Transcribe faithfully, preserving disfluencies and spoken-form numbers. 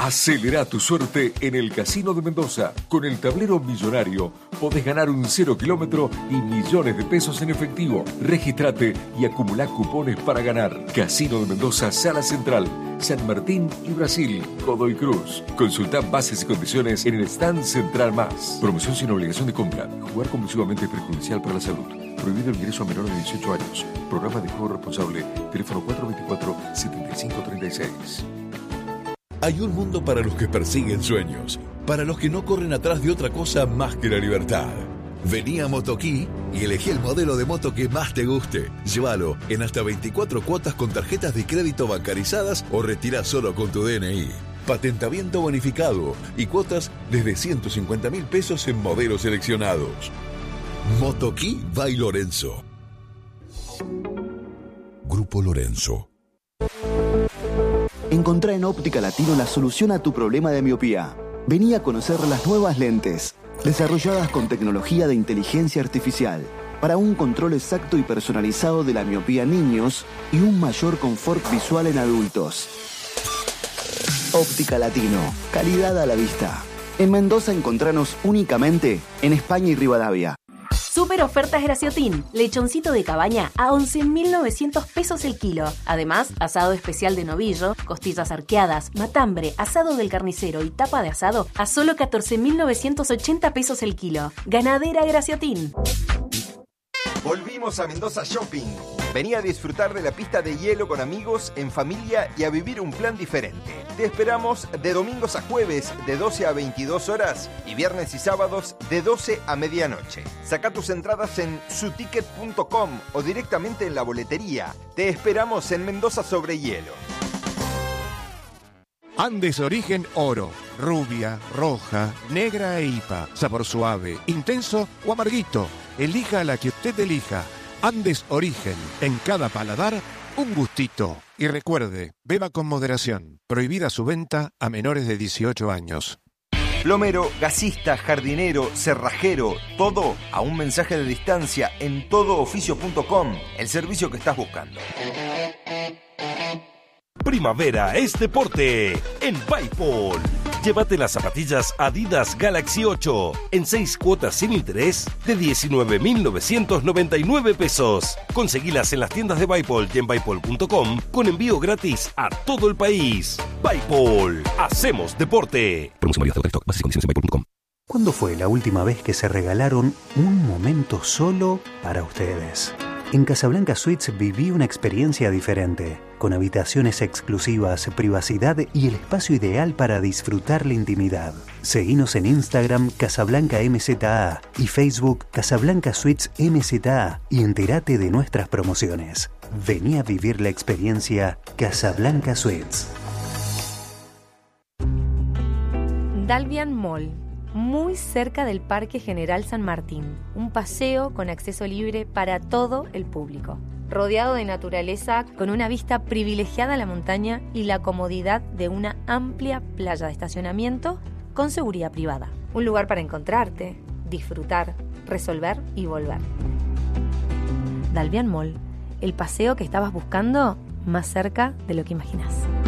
Acelera tu suerte en el Casino de Mendoza. Con el tablero millonario podés ganar un cero kilómetro y millones de pesos en efectivo. Regístrate y acumulá cupones para ganar. Casino de Mendoza, Sala Central, San Martín y Brasil, Godoy Cruz. Consulta bases y condiciones en el stand Central Más. Promoción sin obligación de compra. Jugar compulsivamente es perjudicial para la salud. Prohibido el ingreso a menores de dieciocho años. Programa de juego responsable. Teléfono cuatro dos cuatro, siete cinco tres seis. Hay un mundo para los que persiguen sueños, para los que no corren atrás de otra cosa más que la libertad. Vení a Motoquí y elegí el modelo de moto que más te guste. Llévalo en hasta veinticuatro cuotas con tarjetas de crédito bancarizadas o retirá solo con tu D N I. Patentamiento bonificado y cuotas desde ciento cincuenta mil pesos en modelos seleccionados. Motoquí by Lorenzo. Grupo Lorenzo. Encontrá en Óptica Latino la solución a tu problema de miopía. Vení a conocer las nuevas lentes, desarrolladas con tecnología de inteligencia artificial, para un control exacto y personalizado de la miopía en niños y un mayor confort visual en adultos. Óptica Latino, calidad a la vista. En Mendoza encontranos únicamente en España y Rivadavia. Super ofertas Graciotin. Lechoncito de cabaña a once mil novecientos pesos el kilo. Además, asado especial de novillo, costillas arqueadas, matambre, asado del carnicero y tapa de asado a solo catorce mil novecientos ochenta pesos el kilo. Ganadera Graciotin. Volvimos a Mendoza Shopping. Vení a disfrutar de la pista de hielo con amigos, en familia y a vivir un plan diferente. Te esperamos de domingos a jueves de doce a veintidós horas y viernes y sábados de doce a medianoche. Saca tus entradas en suticket punto com o directamente en la boletería. Te esperamos en Mendoza sobre hielo. Andes Origen Oro, rubia, roja, negra e I P A, sabor suave, intenso o amarguito. Elija la que usted elija. Andes Origen, en cada paladar, un gustito. Y recuerde, beba con moderación. Prohibida su venta a menores de dieciocho años. Plomero, gasista, jardinero, cerrajero, todo a un mensaje de distancia en todo oficio punto com, el servicio que estás buscando. Primavera es deporte en Bipol. Llévate las zapatillas Adidas Galaxy ocho en seis cuotas sin interés de diecinueve mil novecientos noventa y nueve pesos. Conseguilas en las tiendas de Bipol y en bipol punto com con envío gratis a todo el país. Bipol, hacemos deporte. Promoción válida hasta stock. Bases y condiciones en bipol punto com. ¿Cuándo fue la última vez que se regalaron un momento solo para ustedes? En Casablanca Suites viví una experiencia diferente, con habitaciones exclusivas, privacidad y el espacio ideal para disfrutar la intimidad. Seguinos en Instagram Casablanca M Z A y Facebook Casablanca Suites M Z A y entérate de nuestras promociones. Vení a vivir la experiencia Casablanca Suites. Dalvian Mall, muy cerca del Parque General San Martín. Un paseo con acceso libre para todo el público. Rodeado de naturaleza, con una vista privilegiada a la montaña y la comodidad de una amplia playa de estacionamiento con seguridad privada. Un lugar para encontrarte, disfrutar, resolver y volver. Dalvian Mall, el paseo que estabas buscando más cerca de lo que imaginas.